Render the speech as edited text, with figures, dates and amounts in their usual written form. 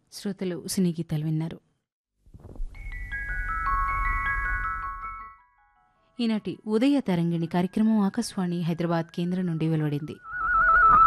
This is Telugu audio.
శ్రోతలు సినీ గీతాలు విన్నారు. ఈనాటి ఉదయ తరంగిణి కార్యక్రమం ఆకాశవాణి హైదరాబాద్ కేంద్రం నుండి వెలువడింది.